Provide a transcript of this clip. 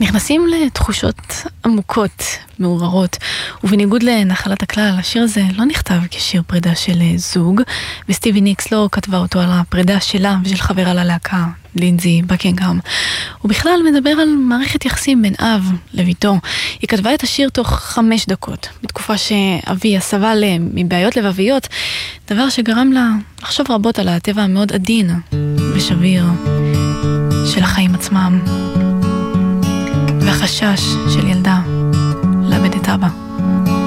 נכנסים לתחושות עמוקות, מעוררות, ובניגוד לנחלת הכלל, השיר הזה לא נכתב כשיר פרידה של זוג, וסטיבי ניקס לא כתבה אותו על הפרידה שלה ושל חברה ללהקה, לינזי בקינגהאם. הוא בכלל מדבר על מערכת יחסים בין אב לביתו. היא כתבה את השיר תוך 5 דקות, בתקופה שאביה סבל מבעיות לבביות, דבר שגרם לה לחשוב רבות על הטבע המאוד עדין ושביר של החיים עצמם. והחשש של ילדה לאבד את אבא.